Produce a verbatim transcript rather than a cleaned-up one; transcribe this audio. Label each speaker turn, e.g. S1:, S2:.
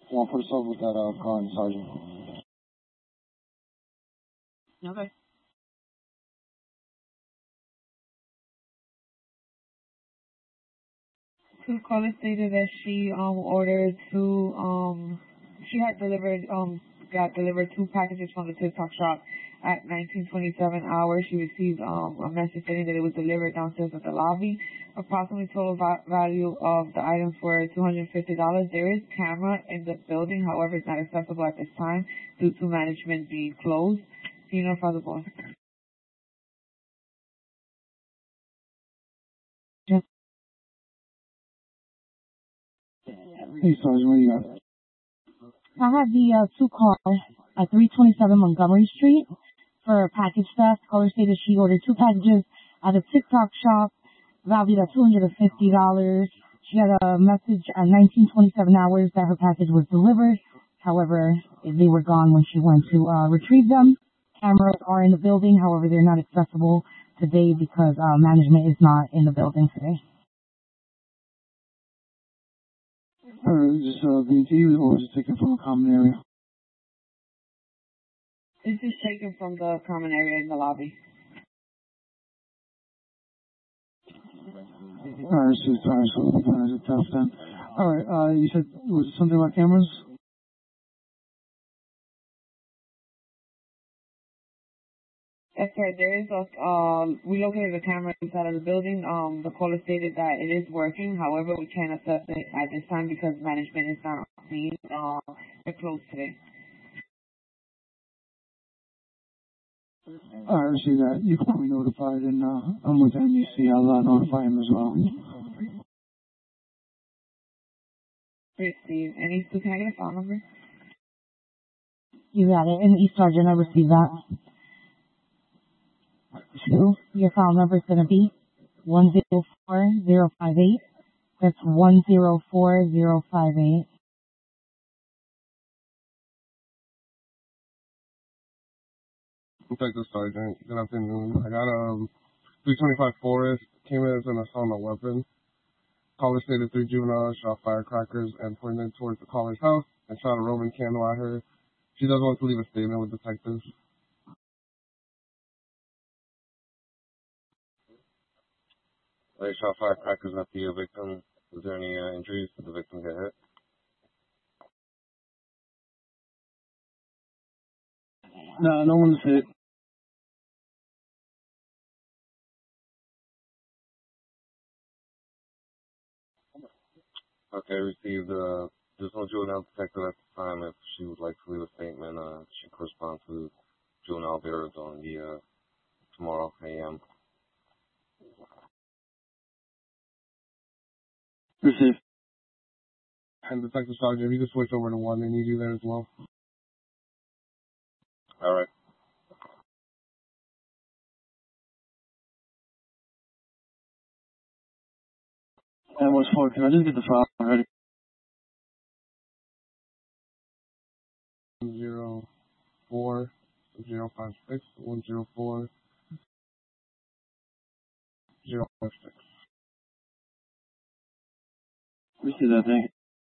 S1: I'll put us over with that uh, car and Sergeant.
S2: Okay. The caller stated that she um ordered two um she had delivered um got delivered two packages from the TikTok shop at nineteen twenty-seven hours. She received um a message stating that it was delivered downstairs at the lobby. Approximately total va- value of the items were two hundred fifty dollars. There is camera in the building, however, it's not accessible at this time due to management being closed. Do you know if other boss? Yes.
S1: Hey, Sergeant, what do you got?
S3: I have the uh, two cars at three twenty-seven Montgomery Street for package theft. Caller stated she ordered two packages at a TikTok shop valued at two hundred fifty dollars. She had a message at nineteen twenty-seven hours that her package was delivered. However, they were gone when she went to uh, retrieve them. Cameras are in the building. However, they're not accessible today because uh, management is not in the building today.
S1: Or just uh, B T, or was it taken from a common area?
S2: It's just taken from the common area in the lobby.
S1: Alright, so it's alright, so it's a tough then. Alright, uh, you said, was it something about cameras?
S2: That's right. There is a, uh, we located a camera inside of the building. Um, the caller stated that it is working. However, we can't assess it at this time because management is not seen. Uh, they're closed today.
S1: Alright, see that. You can be notified, and uh, I'm with N B C. I'll uh, notify him as well.
S2: Great, Steve. Any, so can I get a phone number?
S3: You got it. And East Sergeant, I received that. Two. Your file number is going to be one zero four zero five eight. That's one zero four zero five eight.
S4: Detective Sergeant, good afternoon. I got um three twenty-five Forest, came in as an assault on a weapon. Caller stated three juveniles shot firecrackers and pointed them towards the caller's house and shot a Roman candle at her. She does want to leave a statement with detectives. They shot firecrackers at the victim. Was there any uh, injuries? Did the victim get hit?
S1: No, no one's hit.
S4: Okay, received uh there's no juvenile detective at the time. If she would like to leave a statement, uh she can respond to juvenile bureaus on the uh tomorrow A M.
S1: Received.
S4: And Detective Sergeant, if you could switch over to one, they need you there as well. All right.
S1: And what's for? Can I just get the file already?
S4: Zero four zero five six one zero four zero five six.
S1: Received that, thank you.